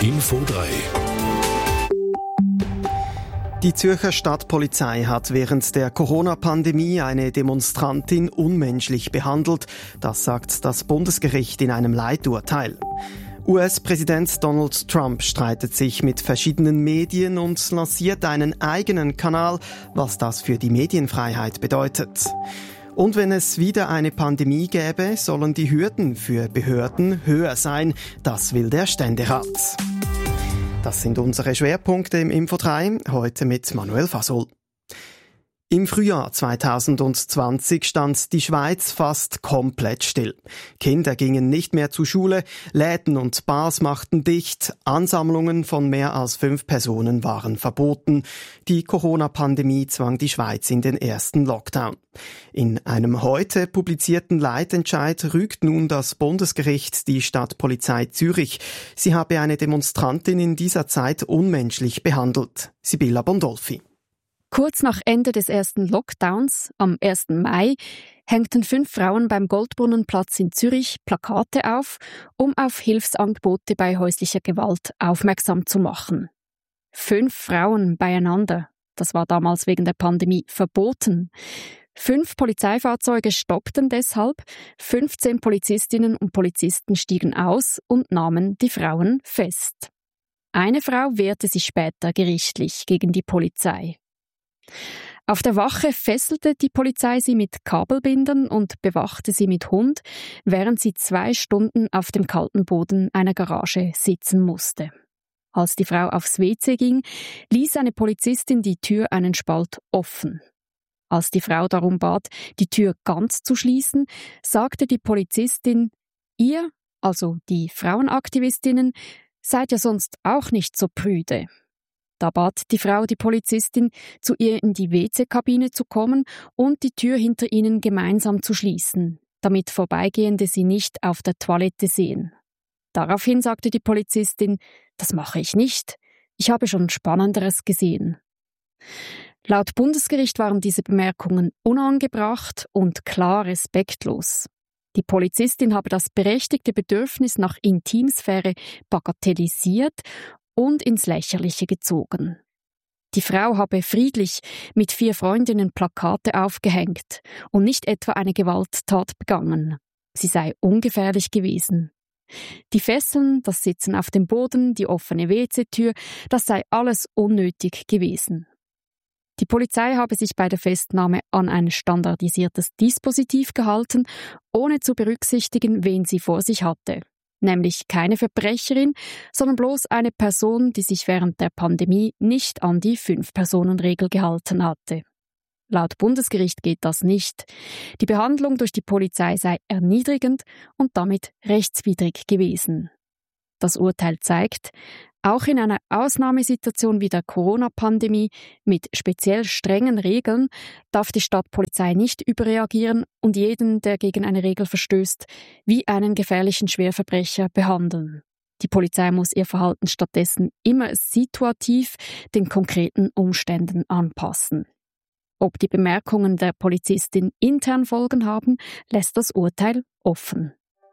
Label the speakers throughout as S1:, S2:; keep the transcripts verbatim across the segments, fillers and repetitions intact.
S1: Info drei.
S2: Die Zürcher Stadtpolizei hat während der Corona-Pandemie eine Demonstrantin unmenschlich behandelt. Das sagt das Bundesgericht in einem Leiturteil. U S-Präsident Donald Trump streitet sich mit verschiedenen Medien und lanciert einen eigenen Kanal, was das für die Medienfreiheit bedeutet. Und wenn es wieder eine Pandemie gäbe, sollen die Hürden für Behörden höher sein. Das will der Ständerat. Das sind unsere Schwerpunkte im Info drei, heute mit Manuel Fasol. Im Frühjahr zweitausendzwanzig stand die Schweiz fast komplett still. Kinder gingen nicht mehr zur Schule, Läden und Bars machten dicht, Ansammlungen von mehr als fünf Personen waren verboten. Die Corona-Pandemie zwang die Schweiz in den ersten Lockdown. In einem heute publizierten Leitentscheid rügt nun das Bundesgericht die Stadtpolizei Zürich. Sie habe eine Demonstrantin in dieser Zeit unmenschlich behandelt. Sibylla Bondolfi.
S3: Kurz nach Ende des ersten Lockdowns, am ersten Mai, hängten fünf Frauen beim Goldbrunnenplatz in Zürich Plakate auf, um auf Hilfsangebote bei häuslicher Gewalt aufmerksam zu machen. Fünf Frauen beieinander, das war damals wegen der Pandemie verboten. Fünf Polizeifahrzeuge stoppten deshalb, fünfzehn Polizistinnen und Polizisten stiegen aus und nahmen die Frauen fest. Eine Frau wehrte sich später gerichtlich gegen die Polizei. Auf der Wache fesselte die Polizei sie mit Kabelbindern und bewachte sie mit Hund, während sie zwei Stunden auf dem kalten Boden einer Garage sitzen musste. Als die Frau aufs W C ging, ließ eine Polizistin die Tür einen Spalt offen. Als die Frau darum bat, die Tür ganz zu schließen, sagte die Polizistin: Ihr, also die Frauenaktivistinnen, seid ja sonst auch nicht so prüde. Da bat die Frau die Polizistin, zu ihr in die W C-Kabine zu kommen und die Tür hinter ihnen gemeinsam zu schließen, damit Vorbeigehende sie nicht auf der Toilette sehen. Daraufhin sagte die Polizistin: Das mache ich nicht. Ich habe schon Spannenderes gesehen. Laut Bundesgericht waren diese Bemerkungen unangebracht und klar respektlos. Die Polizistin habe das berechtigte Bedürfnis nach Intimsphäre bagatellisiert und ins Lächerliche gezogen. Die Frau habe friedlich mit vier Freundinnen Plakate aufgehängt und nicht etwa eine Gewalttat begangen. Sie sei ungefährlich gewesen. Die Fesseln, das Sitzen auf dem Boden, die offene W C-Tür, das sei alles unnötig gewesen. Die Polizei habe sich bei der Festnahme an ein standardisiertes Dispositiv gehalten, ohne zu berücksichtigen, wen sie vor sich hatte. Nämlich keine Verbrecherin, sondern bloß eine Person, die sich während der Pandemie nicht an die Fünf-Personen-Regel gehalten hatte. Laut Bundesgericht geht das nicht. Die Behandlung durch die Polizei sei erniedrigend und damit rechtswidrig gewesen. Das Urteil zeigt, auch in einer Ausnahmesituation wie der Corona-Pandemie mit speziell strengen Regeln darf die Stadtpolizei nicht überreagieren und jeden, der gegen eine Regel verstößt, wie einen gefährlichen Schwerverbrecher behandeln. Die Polizei muss ihr Verhalten stattdessen immer situativ den konkreten Umständen anpassen. Ob die Bemerkungen der Polizistin intern Folgen haben, lässt das Urteil offen.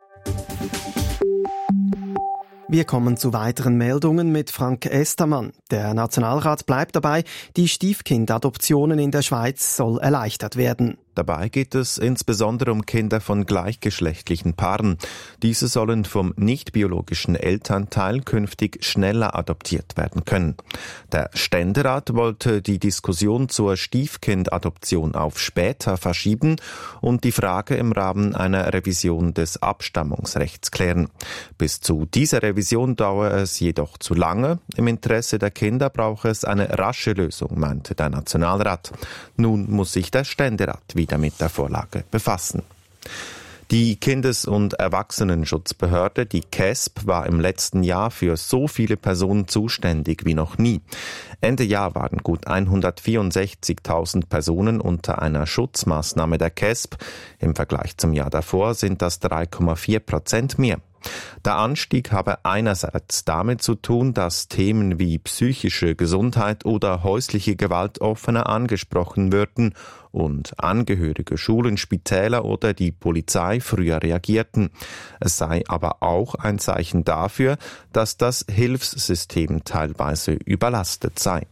S2: Wir kommen zu weiteren Meldungen mit Frank Estermann. Der Nationalrat bleibt dabei, die Stiefkindadoptionen in der Schweiz soll erleichtert werden.
S4: Dabei geht es insbesondere um Kinder von gleichgeschlechtlichen Paaren. Diese sollen vom nicht-biologischen Elternteil künftig schneller adoptiert werden können. Der Ständerat wollte die Diskussion zur Stiefkindadoption auf später verschieben und die Frage im Rahmen einer Revision des Abstammungsrechts klären. Bis zu dieser Revision dauere es jedoch zu lange. Im Interesse der Kinder brauche es eine rasche Lösung, meinte der Nationalrat. Nun muss sich der Ständerat wieder mit der Vorlage befassen. Die Kindes- und Erwachsenenschutzbehörde, die K E S B, war im letzten Jahr für so viele Personen zuständig wie noch nie. Ende Jahr waren gut hundertvierundsechzigtausend Personen unter einer Schutzmaßnahme der K E S B. Im Vergleich zum Jahr davor sind das drei Komma vier Prozent mehr. Der Anstieg habe einerseits damit zu tun, dass Themen wie psychische Gesundheit oder häusliche Gewalt offener angesprochen würden und Angehörige, Schulen, Spitäler oder die Polizei früher reagierten. Es sei aber auch ein Zeichen dafür, dass das Hilfssystem teilweise überlastet sei.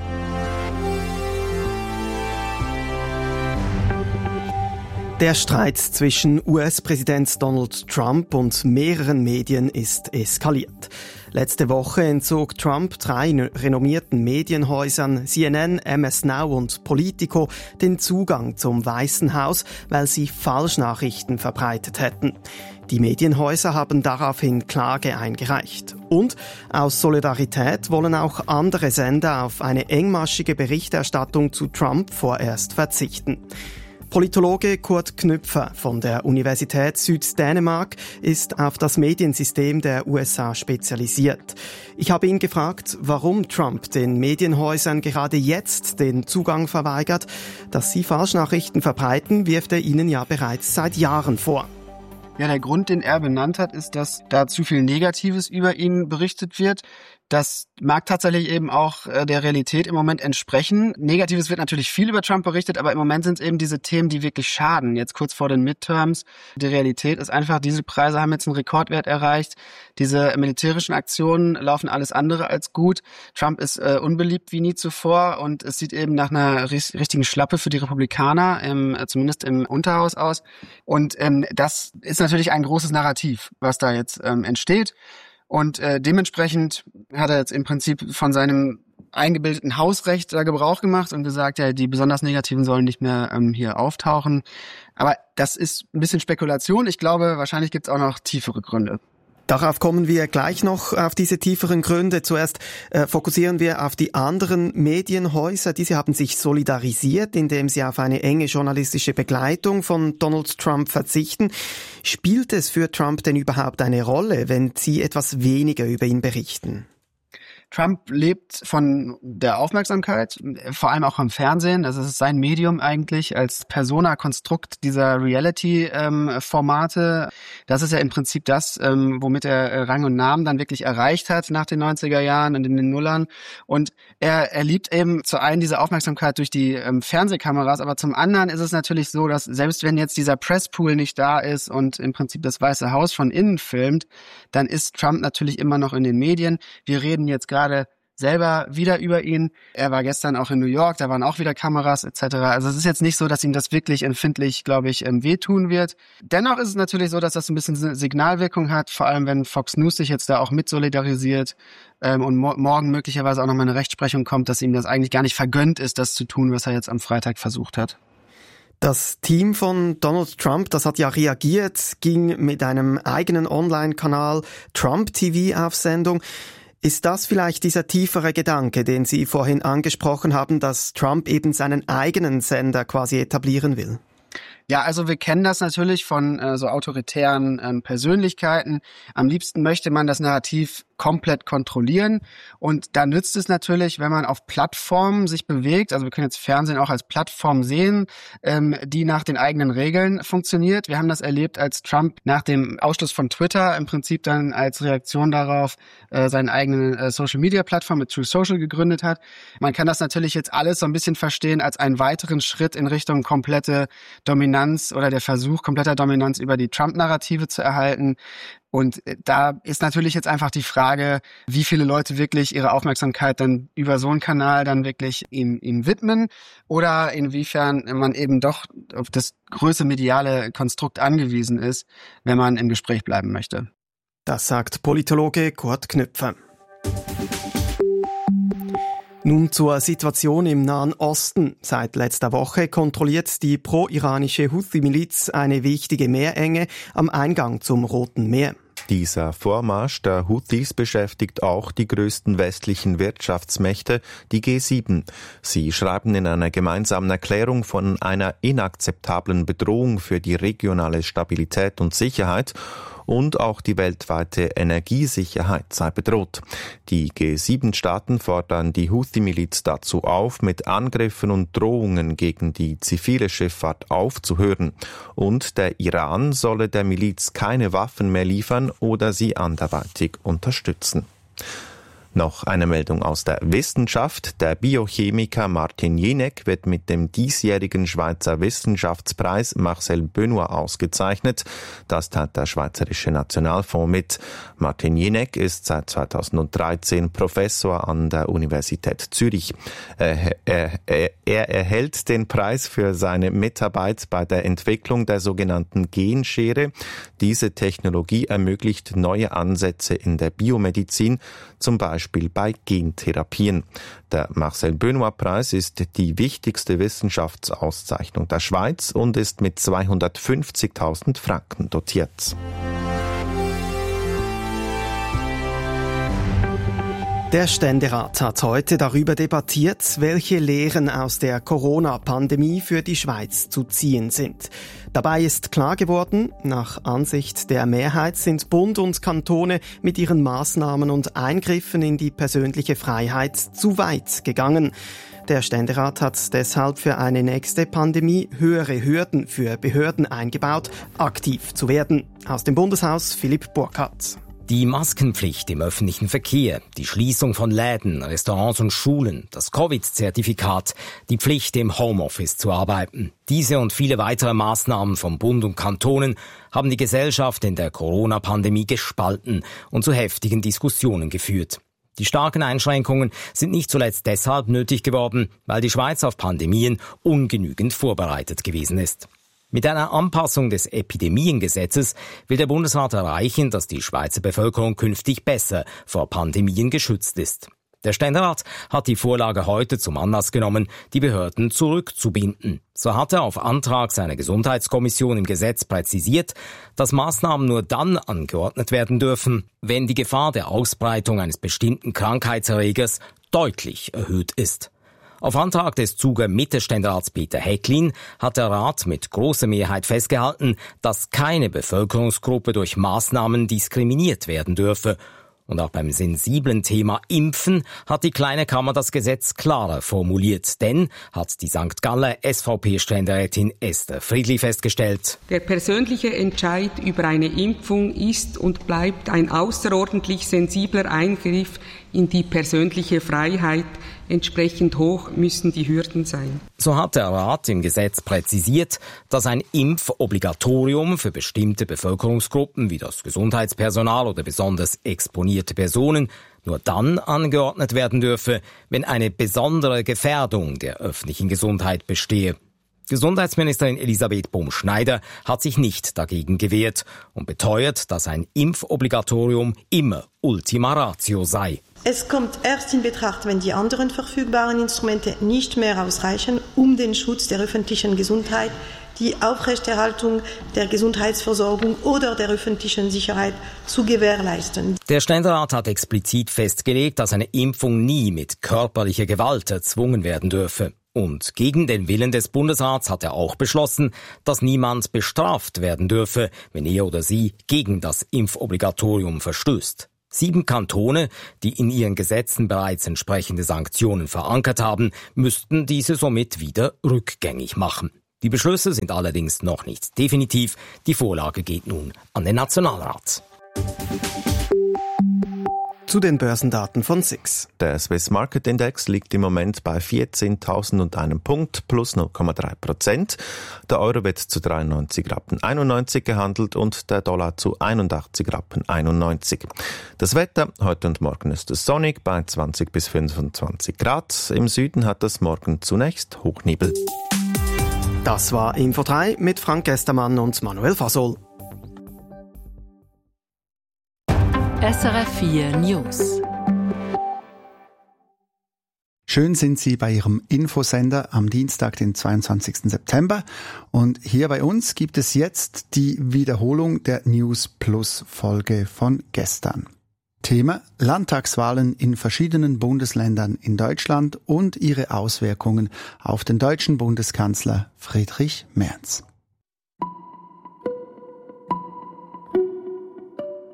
S2: Der Streit zwischen U S-Präsident Donald Trump und mehreren Medien ist eskaliert. Letzte Woche entzog Trump drei renommierten Medienhäusern C N N, M S Now und Politico den Zugang zum Weißen Haus, weil sie Falschnachrichten verbreitet hätten. Die Medienhäuser haben daraufhin Klage eingereicht. Und aus Solidarität wollen auch andere Sender auf eine engmaschige Berichterstattung zu Trump vorerst verzichten. Politologe Kurt Knüpfer von der Universität Süddänemark ist auf das Mediensystem der U S A spezialisiert. Ich habe ihn gefragt, warum Trump den Medienhäusern gerade jetzt den Zugang verweigert. Dass sie Falschnachrichten verbreiten, wirft er ihnen ja bereits seit Jahren vor.
S1: Ja, der Grund, den er benannt hat, ist, dass da zu viel Negatives über ihn berichtet wird. Das mag tatsächlich eben auch äh, der Realität im Moment entsprechen. Negatives wird natürlich viel über Trump berichtet, aber im Moment sind es eben diese Themen, die wirklich schaden. Jetzt kurz vor den Midterms. Die Realität ist einfach, Dieselpreise haben jetzt einen Rekordwert erreicht. Diese militärischen Aktionen laufen alles andere als gut. Trump ist äh, unbeliebt wie nie zuvor und es sieht eben nach einer ri- richtigen Schlappe für die Republikaner, im, äh, zumindest im Unterhaus aus. Und ähm, das ist natürlich ein großes Narrativ, was da jetzt ähm, entsteht. Und äh, dementsprechend hat er jetzt im Prinzip von seinem eingebildeten Hausrecht da Gebrauch gemacht und gesagt, ja, die besonders Negativen sollen nicht mehr ähm, hier auftauchen. Aber das ist ein bisschen Spekulation. Ich glaube, wahrscheinlich gibt es auch noch tiefere Gründe.
S2: Darauf kommen wir gleich noch, auf diese tieferen Gründe. Zuerst äh, fokussieren wir auf die anderen Medienhäuser. Diese haben sich solidarisiert, indem sie auf eine enge journalistische Begleitung von Donald Trump verzichten. Spielt es für Trump denn überhaupt eine Rolle, wenn sie etwas weniger über ihn berichten?
S1: Trump lebt von der Aufmerksamkeit, vor allem auch vom Fernsehen. Das ist sein Medium eigentlich als Persona-Konstrukt dieser Reality-Formate. Das ist ja im Prinzip das, womit er Rang und Namen dann wirklich erreicht hat nach den neunziger Jahren und in den Nullern. Und er, er liebt eben zu einen diese Aufmerksamkeit durch die Fernsehkameras, aber zum anderen ist es natürlich so, dass selbst wenn jetzt dieser Presspool nicht da ist und im Prinzip das Weiße Haus von innen filmt, dann ist Trump natürlich immer noch in den Medien. Wir reden jetzt gerade selber wieder über ihn. Er war gestern auch in New York, da waren auch wieder Kameras et cetera. Also es ist jetzt nicht so, dass ihm das wirklich empfindlich, glaube ich, wehtun wird. Dennoch ist es natürlich so, dass das ein bisschen Signalwirkung hat, vor allem wenn Fox News sich jetzt da auch mit solidarisiert ähm, und mo- morgen möglicherweise auch nochmal eine Rechtsprechung kommt, dass ihm das eigentlich gar nicht vergönnt ist, das zu tun, was er jetzt am Freitag versucht hat.
S2: Das Team von Donald Trump, das hat ja reagiert, ging mit einem eigenen Online-Kanal Trump T V auf Sendung. Ist das vielleicht dieser tiefere Gedanke, den Sie vorhin angesprochen haben, dass Trump eben seinen eigenen Sender quasi etablieren will?
S1: Ja, also wir kennen das natürlich von äh, so autoritären ähm, Persönlichkeiten. Am liebsten möchte man das Narrativ komplett kontrollieren. Und da nützt es natürlich, wenn man auf Plattformen sich bewegt, also wir können jetzt Fernsehen auch als Plattform sehen, ähm, die nach den eigenen Regeln funktioniert. Wir haben das erlebt, als Trump nach dem Ausschluss von Twitter im Prinzip dann als Reaktion darauf äh, seine eigene äh, Social-Media-Plattform mit True Social gegründet hat. Man kann das natürlich jetzt alles so ein bisschen verstehen als einen weiteren Schritt in Richtung komplette Dominanz oder der Versuch kompletter Dominanz über die Trump-Narrative zu erhalten. Und da ist natürlich jetzt einfach die Frage, wie viele Leute wirklich ihre Aufmerksamkeit dann über so einen Kanal dann wirklich ihm, ihm widmen oder inwiefern man eben doch auf das größere mediale Konstrukt angewiesen ist, wenn man im Gespräch bleiben möchte.
S2: Das sagt Politologe Kurt Knüpfer. Nun zur Situation im Nahen Osten. Seit letzter Woche kontrolliert die pro-iranische Houthi-Miliz eine wichtige Meerenge am Eingang zum Roten Meer.
S4: Dieser Vormarsch der Houthis beschäftigt auch die größten westlichen Wirtschaftsmächte, die G sieben. Sie schreiben in einer gemeinsamen Erklärung von einer inakzeptablen Bedrohung für die regionale Stabilität und Sicherheit und auch die weltweite Energiesicherheit sei bedroht. Die G sieben Staaten fordern die Houthi-Miliz dazu auf, mit Angriffen und Drohungen gegen die zivile Schifffahrt aufzuhören. Und der Iran solle der Miliz keine Waffen mehr liefern oder sie anderweitig unterstützen. Noch eine Meldung aus der Wissenschaft. Der Biochemiker Martin Jinek wird mit dem diesjährigen Schweizer Wissenschaftspreis Marcel Benoit ausgezeichnet. Das tat der Schweizerische Nationalfonds mit. Martin Jinek ist seit zweitausenddreizehn Professor an der Universität Zürich. Er, er, er, er erhält den Preis für seine Mitarbeit bei der Entwicklung der sogenannten Genschere. Diese Technologie ermöglicht neue Ansätze in der Biomedizin, zum Beispiel bei Gentherapien. Der Marcel Benoit-Preis ist die wichtigste Wissenschaftsauszeichnung der Schweiz und ist mit zweihundertfünfzigtausend Franken dotiert.
S2: Der Ständerat hat heute darüber debattiert, welche Lehren aus der Corona-Pandemie für die Schweiz zu ziehen sind. Dabei ist klar geworden, nach Ansicht der Mehrheit sind Bund und Kantone mit ihren Maßnahmen und Eingriffen in die persönliche Freiheit zu weit gegangen. Der Ständerat hat deshalb für eine nächste Pandemie höhere Hürden für Behörden eingebaut, aktiv zu werden. Aus dem Bundeshaus Philipp Burkhardt.
S5: Die Maskenpflicht im öffentlichen Verkehr, die Schließung von Läden, Restaurants und Schulen, das Covid-Zertifikat, die Pflicht, im Homeoffice zu arbeiten. Diese und viele weitere Maßnahmen von Bund und Kantonen haben die Gesellschaft in der Corona-Pandemie gespalten und zu heftigen Diskussionen geführt. Die starken Einschränkungen sind nicht zuletzt deshalb nötig geworden, weil die Schweiz auf Pandemien ungenügend vorbereitet gewesen ist. Mit einer Anpassung des Epidemiengesetzes will der Bundesrat erreichen, dass die Schweizer Bevölkerung künftig besser vor Pandemien geschützt ist. Der Ständerat hat die Vorlage heute zum Anlass genommen, die Behörden zurückzubinden. So hat er auf Antrag seiner Gesundheitskommission im Gesetz präzisiert, dass Maßnahmen nur dann angeordnet werden dürfen, wenn die Gefahr der Ausbreitung eines bestimmten Krankheitserregers deutlich erhöht ist. Auf Antrag des Zuger Mitte-Ständerats Peter Häcklin hat der Rat mit großer Mehrheit festgehalten, dass keine Bevölkerungsgruppe durch Maßnahmen diskriminiert werden dürfe. Und auch beim sensiblen Thema Impfen hat die Kleine Kammer das Gesetz klarer formuliert. Denn, hat die Sankt Galler S V P-Ständerätin Esther Friedli festgestellt,
S6: der persönliche Entscheid über eine Impfung ist und bleibt ein außerordentlich sensibler Eingriff in die persönliche Freiheit. Entsprechend hoch müssen die Hürden sein.
S5: So hat der Rat im Gesetz präzisiert, dass ein Impfobligatorium für bestimmte Bevölkerungsgruppen wie das Gesundheitspersonal oder besonders exponierte Personen nur dann angeordnet werden dürfe, wenn eine besondere Gefährdung der öffentlichen Gesundheit bestehe. Gesundheitsministerin Elisabeth Bohm-Schneider hat sich nicht dagegen gewehrt und beteuert, dass ein Impfobligatorium immer Ultima Ratio sei.
S7: Es kommt erst in Betracht, wenn die anderen verfügbaren Instrumente nicht mehr ausreichen, um den Schutz der öffentlichen Gesundheit, die Aufrechterhaltung der Gesundheitsversorgung oder der öffentlichen Sicherheit zu gewährleisten.
S5: Der Ständerat hat explizit festgelegt, dass eine Impfung nie mit körperlicher Gewalt erzwungen werden dürfe. Und gegen den Willen des Bundesrats hat er auch beschlossen, dass niemand bestraft werden dürfe, wenn er oder sie gegen das Impfobligatorium verstößt. Sieben Kantone, die in ihren Gesetzen bereits entsprechende Sanktionen verankert haben, müssten diese somit wieder rückgängig machen. Die Beschlüsse sind allerdings noch nicht definitiv. Die Vorlage geht nun an den Nationalrat.
S2: Zu den Börsendaten von S I X.
S4: Der Swiss Market Index liegt im Moment bei vierzehntausend und einem Punkt, plus null Komma drei Prozent. Der Euro wird zu dreiundneunzig Rappen einundneunzig gehandelt und der Dollar zu einundachtzig Rappen einundneunzig. Das Wetter, heute und morgen ist es sonnig bei zwanzig bis fünfundzwanzig Grad. Im Süden hat es morgen zunächst Hochnebel.
S2: Das war Info drei mit Frank Gestermann und Manuel Fasol.
S8: S R F vier News.
S9: Schön sind Sie bei Ihrem Infosender am Dienstag, den zweiundzwanzigsten September. Und hier bei uns gibt es jetzt die Wiederholung der News Plus Folge von gestern. Thema: Landtagswahlen in verschiedenen Bundesländern in Deutschland und ihre Auswirkungen auf den deutschen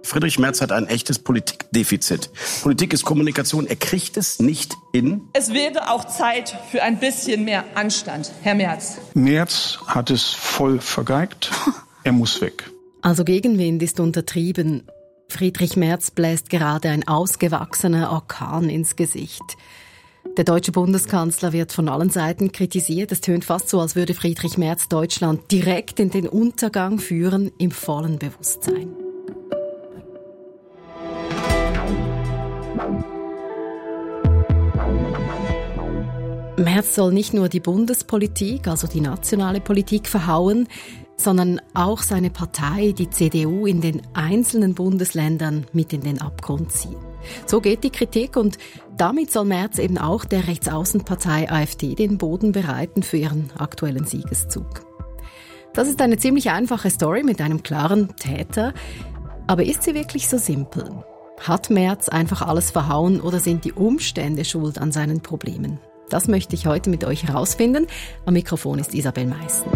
S10: Friedrich Merz hat ein echtes Politikdefizit. Politik ist Kommunikation. Er kriegt es nicht hin.
S11: Es wäre auch Zeit für ein bisschen mehr Anstand, Herr Merz.
S12: Merz hat es voll vergeigt. Er muss weg.
S8: Also Gegenwind ist untertrieben. Friedrich Merz bläst gerade ein ausgewachsener Orkan ins Gesicht. Der deutsche Bundeskanzler wird von allen Seiten kritisiert. Es tönt fast so, als würde Friedrich Merz Deutschland direkt in den Untergang führen, im vollen Bewusstsein. Merz soll nicht nur die Bundespolitik, also die nationale Politik, verhauen, sondern auch seine Partei, die C D U, in den einzelnen Bundesländern mit in den Abgrund ziehen. So geht die Kritik und damit soll Merz eben auch der Rechtsaußenpartei AfD den Boden bereiten für ihren aktuellen Siegeszug. Das ist eine ziemlich einfache Story mit einem klaren Täter. Aber ist sie wirklich so simpel? Hat Merz einfach alles verhauen oder sind die Umstände schuld an seinen Problemen? Das möchte ich heute mit euch herausfinden. Am Mikrofon ist Isabel Meissen.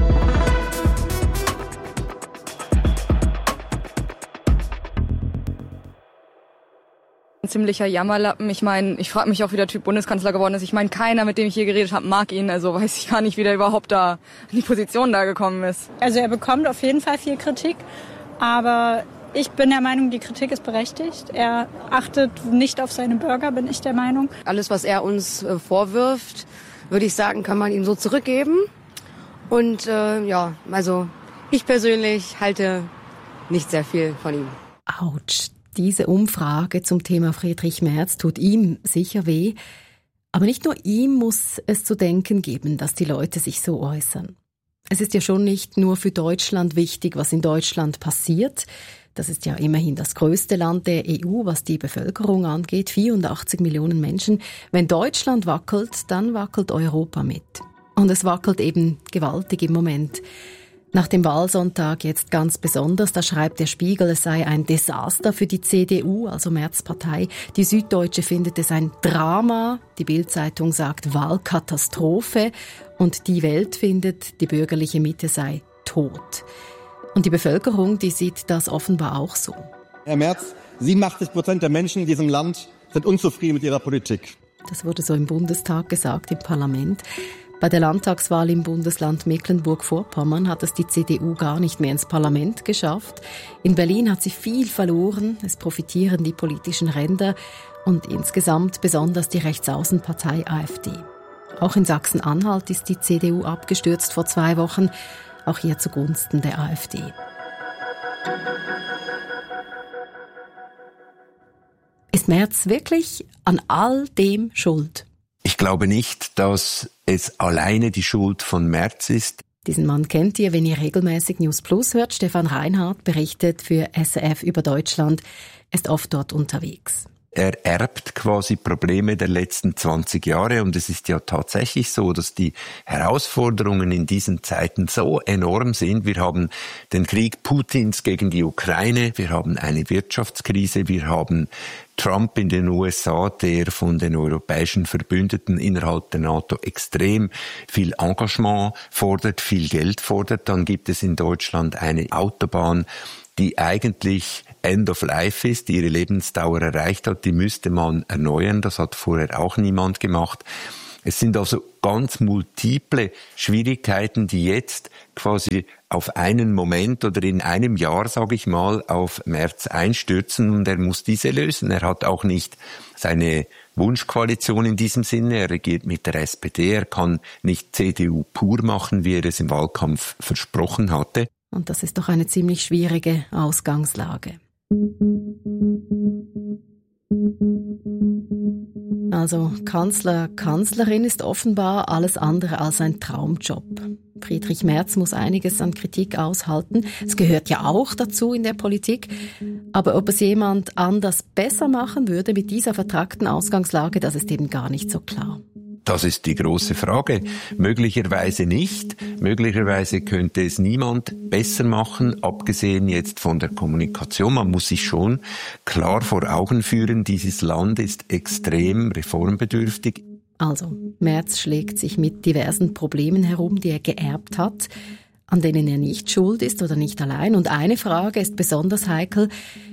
S13: Ein ziemlicher Jammerlappen. Ich meine, ich frage mich auch, wie der Typ Bundeskanzler geworden ist. Ich meine, keiner, mit dem ich hier geredet habe, mag ihn. Also weiß ich gar nicht, wie der überhaupt da in die Position da gekommen ist.
S14: Also er bekommt auf jeden Fall viel Kritik, aber ich bin der Meinung, die Kritik ist berechtigt. Er achtet nicht auf seine Bürger, bin ich der Meinung.
S15: Alles, was er uns äh, vorwirft, würde ich sagen, kann man ihm so zurückgeben. Und äh, ja, also ich persönlich halte nicht sehr viel von ihm.
S8: Autsch. Diese Umfrage zum Thema Friedrich Merz tut ihm sicher weh. Aber nicht nur ihm muss es zu denken geben, dass die Leute sich so äußern. Es ist ja schon nicht nur für Deutschland wichtig, was in Deutschland passiert. Das ist ja immerhin das größte Land der E U, was die Bevölkerung angeht, vierundachtzig Millionen Menschen. Wenn Deutschland wackelt, dann wackelt Europa mit. Und es wackelt eben gewaltig im Moment. Nach dem Wahlsonntag jetzt ganz besonders, da schreibt der Spiegel, es sei ein Desaster für die C D U, also Merz-Partei. Die Süddeutsche findet es ein Drama, die Bild-Zeitung sagt Wahlkatastrophe und die Welt findet, die bürgerliche Mitte sei tot. Und die Bevölkerung, die sieht das offenbar auch so.
S16: Herr Merz, siebenundachtzig Prozent der Menschen in diesem Land sind unzufrieden mit Ihrer Politik.
S8: Das wurde so im Bundestag gesagt, im Parlament. Bei der Landtagswahl im Bundesland Mecklenburg-Vorpommern hat es die C D U gar nicht mehr ins Parlament geschafft. In Berlin hat sie viel verloren. Es profitieren die politischen Ränder und insgesamt besonders die Rechtsaußenpartei AfD. Auch in Sachsen-Anhalt ist die C D U abgestürzt vor zwei Wochen, auch hier zugunsten der AfD. Ist Merz wirklich an all dem schuld?
S17: Ich glaube nicht, dass es alleine die Schuld von Merz ist.
S8: Diesen Mann kennt ihr, wenn ihr regelmäßig News Plus hört. Stefan Reinhardt berichtet für S R F über Deutschland, ist oft dort unterwegs.
S17: Er erbt quasi Probleme der letzten zwanzig Jahre und es ist ja tatsächlich so, dass die Herausforderungen in diesen Zeiten so enorm sind. Wir haben den Krieg Putins gegen die Ukraine, wir haben eine Wirtschaftskrise, wir haben Trump in den U S A, der von den europäischen Verbündeten innerhalb der NATO extrem viel Engagement fordert, viel Geld fordert. Dann gibt es in Deutschland eine Autobahn, die eigentlich End of Life ist, die ihre Lebensdauer erreicht hat, die müsste man erneuern. Das hat vorher auch niemand gemacht. Es sind also ganz multiple Schwierigkeiten, die jetzt quasi auf einen Moment oder in einem Jahr, sage ich mal, auf Merz einstürzen und er muss diese lösen. Er hat auch nicht seine Wunschkoalition in diesem Sinne. Er regiert mit der S P D. Er kann nicht C D U pur machen, wie er es im Wahlkampf versprochen hatte.
S8: Und das ist doch eine ziemlich schwierige Ausgangslage. Also Kanzler, Kanzlerin ist offenbar alles andere als ein Traumjob. Friedrich Merz muss einiges an Kritik aushalten. Es gehört ja auch dazu in der Politik. Aber ob es jemand anders besser machen würde mit dieser vertrackten Ausgangslage, das ist eben gar nicht so klar.
S17: Das ist die große Frage. Möglicherweise nicht. Möglicherweise könnte es niemand besser machen, abgesehen jetzt von der Kommunikation. Man muss sich schon klar vor Augen führen, dieses Land ist extrem reformbedürftig.
S8: Also, Merz schlägt sich mit diversen Problemen herum, die er geerbt hat, an denen er nicht schuld ist oder nicht allein. Und eine Frage ist besonders heikel: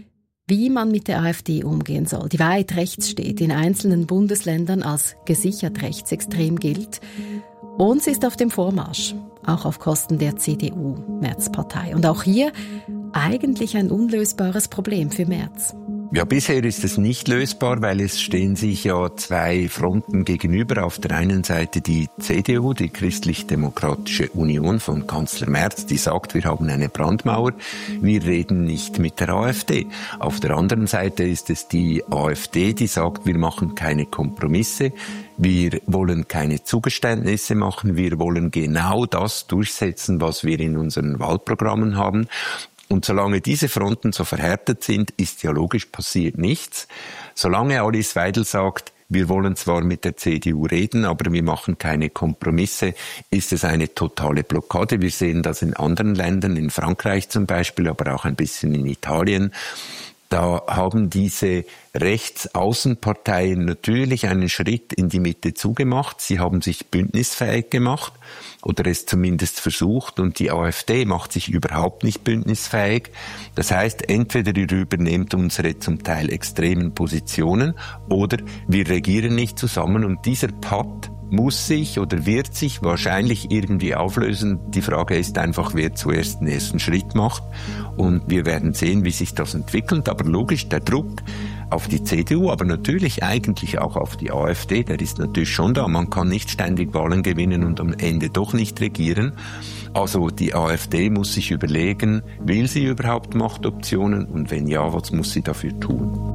S8: wie man mit der AfD umgehen soll, die weit rechts steht, in einzelnen Bundesländern als gesichert rechtsextrem gilt. Und sie ist auf dem Vormarsch, auch auf Kosten der C D U, Merz-Partei. Und auch hier eigentlich ein unlösbares Problem für Merz.
S17: Ja, bisher ist es nicht lösbar, weil es stehen sich ja zwei Fronten gegenüber. Auf der einen Seite die C D U, die Christlich-Demokratische Union von Kanzler Merz, die sagt, wir haben eine Brandmauer, wir reden nicht mit der AfD. Auf der anderen Seite ist es die AfD, die sagt, wir machen keine Kompromisse, wir wollen keine Zugeständnisse machen, wir wollen genau das durchsetzen, was wir in unseren Wahlprogrammen haben. Und solange diese Fronten so verhärtet sind, ist ja logisch, passiert nichts. Solange Alice Weidel sagt, wir wollen zwar mit der C D U reden, aber wir machen keine Kompromisse, ist es eine totale Blockade. Wir sehen das in anderen Ländern, in Frankreich zum Beispiel, aber auch ein bisschen in Italien. Da haben diese Rechtsaußenparteien natürlich einen Schritt in die Mitte zugemacht. Sie haben sich bündnisfähig gemacht oder es zumindest versucht, und die AfD macht sich überhaupt nicht bündnisfähig. Das heißt, entweder ihr übernehmt unsere zum Teil extremen Positionen oder wir regieren nicht zusammen, und dieser Patt muss sich oder wird sich wahrscheinlich irgendwie auflösen. Die Frage ist einfach, wer zuerst den ersten Schritt macht. Und wir werden sehen, wie sich das entwickelt. Aber logisch, der Druck auf die C D U, aber natürlich eigentlich auch auf die AfD, der ist natürlich schon da. Man kann nicht ständig Wahlen gewinnen und am Ende doch nicht regieren. Also die AfD muss sich überlegen, will sie überhaupt Machtoptionen? Und wenn ja, was muss sie dafür tun?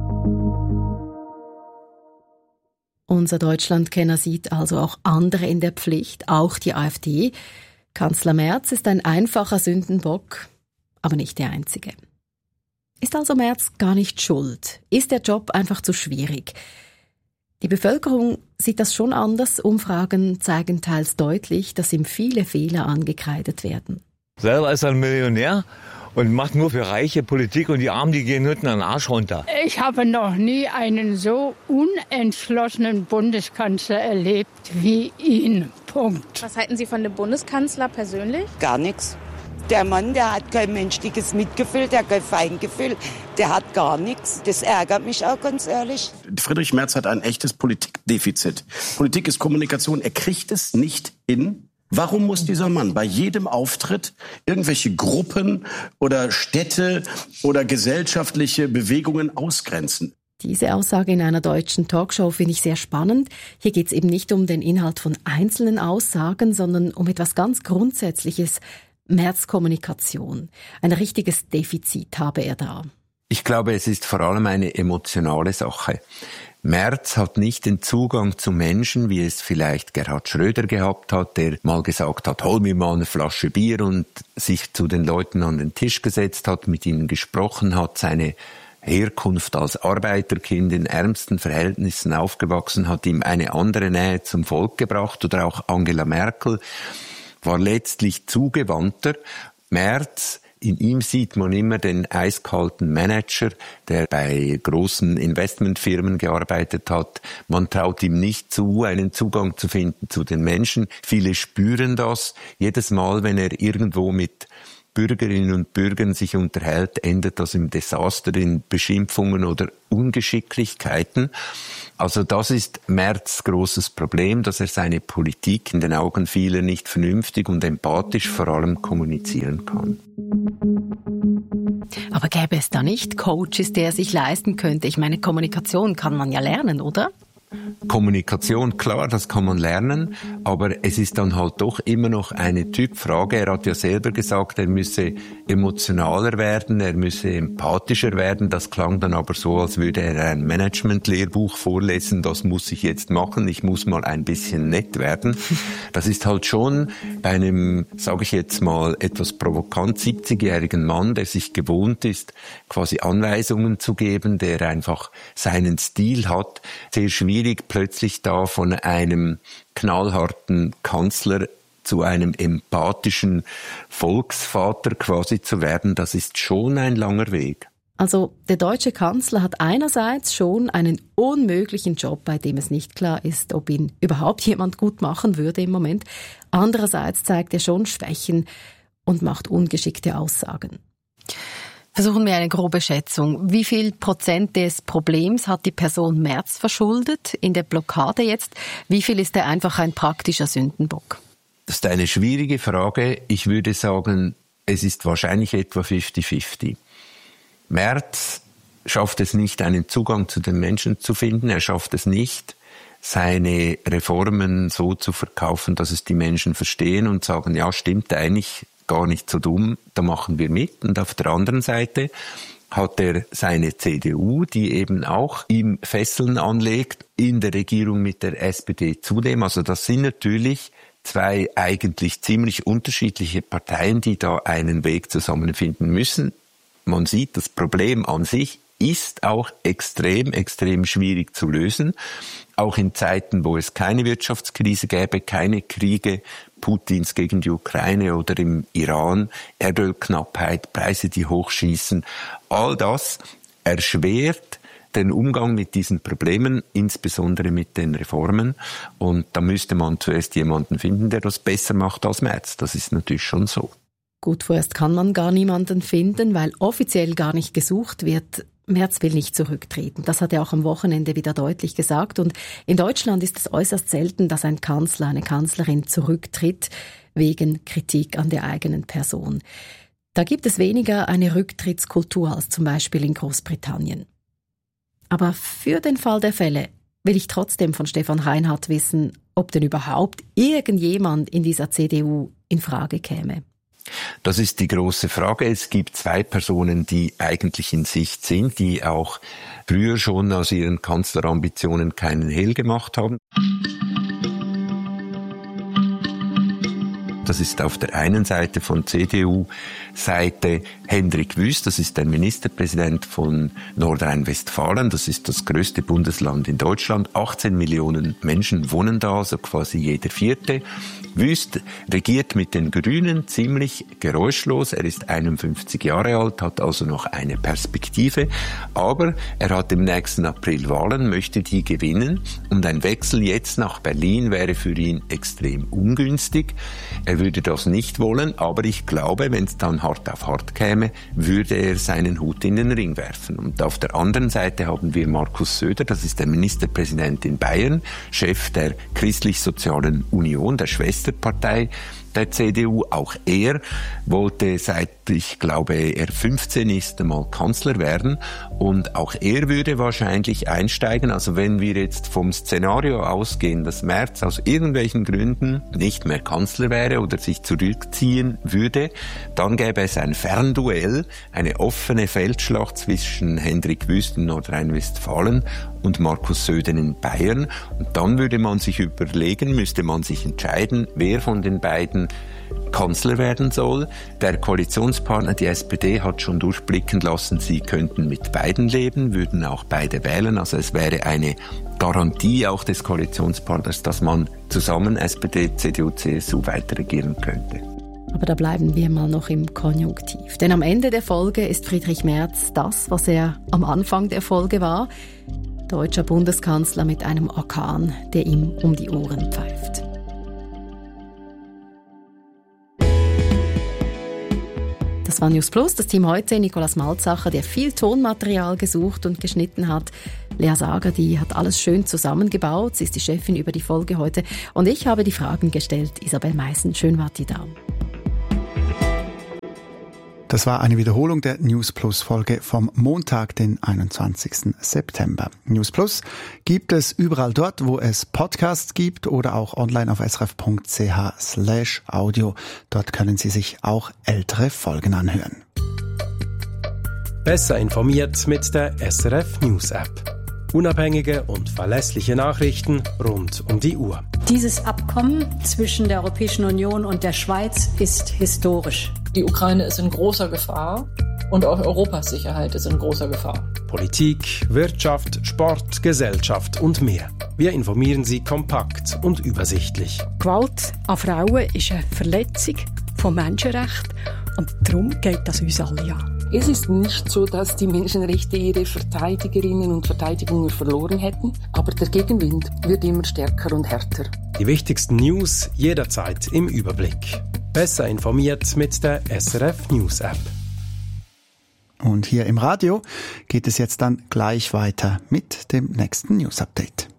S8: Unser Deutschlandkenner sieht also auch andere in der Pflicht, auch die AfD. Kanzler Merz ist ein einfacher Sündenbock, aber nicht der einzige. Ist also Merz gar nicht schuld? Ist der Job einfach zu schwierig? Die Bevölkerung sieht das schon anders. Umfragen zeigen teils deutlich, dass ihm viele Fehler angekreidet werden.
S18: Selber ist er ein Millionär und macht nur für reiche Politik, und die Armen, die gehen hinten an den Arsch runter.
S19: Ich habe noch nie einen so unentschlossenen Bundeskanzler erlebt wie ihn. Punkt.
S20: Was halten Sie von dem Bundeskanzler persönlich?
S21: Gar nichts. Der Mann, der hat kein menschliches Mitgefühl, der hat kein Feingefühl, der hat gar nichts. Das ärgert mich auch, ganz ehrlich.
S10: Friedrich Merz hat ein echtes Politikdefizit. Politik ist Kommunikation. Er kriegt es nicht hin. Warum muss dieser Mann bei jedem Auftritt irgendwelche Gruppen oder Städte oder gesellschaftliche Bewegungen ausgrenzen?
S8: Diese Aussage in einer deutschen Talkshow finde ich sehr spannend. Hier geht es eben nicht um den Inhalt von einzelnen Aussagen, sondern um etwas ganz Grundsätzliches. Merz-Kommunikation. Ein richtiges Defizit habe er da.
S17: Ich glaube, es ist vor allem eine emotionale Sache. Merz hat nicht den Zugang zu Menschen, wie es vielleicht Gerhard Schröder gehabt hat, der mal gesagt hat, hol mir mal eine Flasche Bier, und sich zu den Leuten an den Tisch gesetzt hat, mit ihnen gesprochen hat, seine Herkunft als Arbeiterkind in ärmsten Verhältnissen aufgewachsen, hat ihm eine andere Nähe zum Volk gebracht. Oder auch Angela Merkel war letztlich zugewandter. Merz, in ihm sieht man immer den eiskalten Manager, der bei großen Investmentfirmen gearbeitet hat. Man traut ihm nicht zu, einen Zugang zu finden zu den Menschen. Viele spüren das. Jedes Mal, wenn er irgendwo mit Bürgerinnen und Bürgern sich unterhält, endet das im Desaster, in Beschimpfungen oder Ungeschicklichkeiten. Also das ist Merz' großes Problem, dass er seine Politik in den Augen vieler nicht vernünftig und empathisch vor allem kommunizieren kann.
S8: Aber gäbe es da nicht Coaches, der sich leisten könnte? Ich meine, Kommunikation kann man ja lernen, oder?
S17: Kommunikation, klar, das kann man lernen, aber es ist dann halt doch immer noch eine Typfrage. Er hat ja selber gesagt, er müsse emotionaler werden, er müsse empathischer werden. Das klang dann aber so, als würde er ein Management-Lehrbuch vorlesen. Das muss ich jetzt machen, ich muss mal ein bisschen nett werden. Das ist halt schon bei einem, sage ich jetzt mal, etwas provokant siebzigjährigen Mann, der sich gewohnt ist, quasi Anweisungen zu geben, der einfach seinen Stil hat, sehr schwierig, plötzlich da von einem knallharten Kanzler zu einem empathischen Volksvater quasi zu werden, das ist schon ein langer Weg.
S8: Also der deutsche Kanzler hat einerseits schon einen unmöglichen Job, bei dem es nicht klar ist, ob ihn überhaupt jemand gut machen würde im Moment. Andererseits zeigt er schon Schwächen und macht ungeschickte Aussagen. Versuchen wir eine grobe Schätzung. Wie viel Prozent des Problems hat die Person Merz verschuldet in der Blockade jetzt? Wie viel ist er einfach ein praktischer Sündenbock?
S17: Das ist eine schwierige Frage. Ich würde sagen, es ist wahrscheinlich etwa fifty fifty. Merz schafft es nicht, einen Zugang zu den Menschen zu finden. Er schafft es nicht, seine Reformen so zu verkaufen, dass es die Menschen verstehen und sagen, ja, stimmt eigentlich gar nicht so dumm, da machen wir mit. Und auf der anderen Seite hat er seine C D U, die eben auch ihm Fesseln anlegt, in der Regierung mit der S P D zudem. Also das sind natürlich zwei eigentlich ziemlich unterschiedliche Parteien, die da einen Weg zusammenfinden müssen. Man sieht, das Problem an sich ist auch extrem, extrem schwierig zu lösen. Auch in Zeiten, wo es keine Wirtschaftskrise gäbe, keine Kriege Putins gegen die Ukraine oder im Iran, Erdölknappheit, Preise, die hochschießen. All das erschwert den Umgang mit diesen Problemen, insbesondere mit den Reformen. Und da müsste man zuerst jemanden finden, der das besser macht als Merz. Das ist natürlich schon so.
S8: Gut, vorerst kann man gar niemanden finden, weil offiziell gar nicht gesucht wird. Merz will nicht zurücktreten. Das hat er auch am Wochenende wieder deutlich gesagt. Und in Deutschland ist es äußerst selten, dass ein Kanzler, eine Kanzlerin zurücktritt wegen Kritik an der eigenen Person. Da gibt es weniger eine Rücktrittskultur als zum Beispiel in Großbritannien. Aber für den Fall der Fälle will ich trotzdem von Stefan Reinhardt wissen, ob denn überhaupt irgendjemand in dieser C D U in Frage käme.
S17: Das ist die große Frage. Es gibt zwei Personen, die eigentlich in Sicht sind, die auch früher schon aus ihren Kanzlerambitionen keinen Hehl gemacht haben. Das ist auf der einen Seite von C D U-Seite Hendrik Wüst, das ist der Ministerpräsident von Nordrhein-Westfalen, das ist das größte Bundesland in Deutschland. achtzehn Millionen Menschen wohnen da, also quasi jeder Vierte. Wüst regiert mit den Grünen ziemlich geräuschlos. Er ist einundfünfzig Jahre alt, hat also noch eine Perspektive. Aber er hat im nächsten April Wahlen, möchte die gewinnen. Und ein Wechsel jetzt nach Berlin wäre für ihn extrem ungünstig. Er würde das nicht wollen, aber ich glaube, wenn es dann hart auf hart käme, würde er seinen Hut in den Ring werfen. Und auf der anderen Seite haben wir Markus Söder, das ist der Ministerpräsident in Bayern, Chef der Christlich-Sozialen Union, der Schwesterpartei der C D U. Auch er wollte, seit ich glaube er fünfzehn ist, mal Kanzler werden, und auch er würde wahrscheinlich einsteigen. Also wenn wir jetzt vom Szenario ausgehen, dass Merz aus irgendwelchen Gründen nicht mehr Kanzler wäre oder sich zurückziehen würde, dann gäbe es ein Fernduell, eine offene Feldschlacht zwischen Hendrik Wüst in Nordrhein-Westfalen und Markus Söder in Bayern. Und dann würde man sich überlegen, müsste man sich entscheiden, wer von den beiden Kanzler werden soll. Der Koalitionspartner, die S P D, hat schon durchblicken lassen, sie könnten mit beiden leben, würden auch beide wählen. Also es wäre eine Garantie auch des Koalitionspartners, dass man zusammen S P D, C D U, C S U weiter regieren könnte.
S8: Aber da bleiben wir mal noch im Konjunktiv. Denn am Ende der Folge ist Friedrich Merz das, was er am Anfang der Folge war. Deutscher Bundeskanzler mit einem Orkan, der ihm um die Ohren pfeift. Das war News Plus, das Team heute, Nicolas Malzacher, der viel Tonmaterial gesucht und geschnitten hat. Lea Sager, die hat alles schön zusammengebaut, sie ist die Chefin über die Folge heute. Und ich habe die Fragen gestellt, Isabel Meissen, schön wart ihr da.
S9: Das war eine Wiederholung der News Plus Folge vom Montag, den einundzwanzigsten September. News Plus gibt es überall dort, wo es Podcasts gibt oder auch online auf srf.ch slash audio. Dort können Sie sich auch ältere Folgen anhören.
S3: Besser informiert mit der S R F News App. Unabhängige und verlässliche Nachrichten rund um die Uhr.
S22: Dieses Abkommen zwischen der Europäischen Union und der Schweiz ist historisch.
S23: Die Ukraine ist in großer Gefahr und auch Europas Sicherheit ist in großer Gefahr.
S3: Politik, Wirtschaft, Sport, Gesellschaft und mehr. Wir informieren Sie kompakt und übersichtlich.
S22: Gewalt an Frauen ist eine Verletzung von Menschenrechten und darum geht das uns alle an.
S24: Es ist nicht so, dass die Menschenrechte ihre Verteidigerinnen und Verteidigungen verloren hätten, aber der Gegenwind wird immer stärker und härter.
S3: Die wichtigsten News jederzeit im Überblick. Besser informiert mit der S R F News App.
S9: Und hier im Radio geht es jetzt dann gleich weiter mit dem nächsten News Update.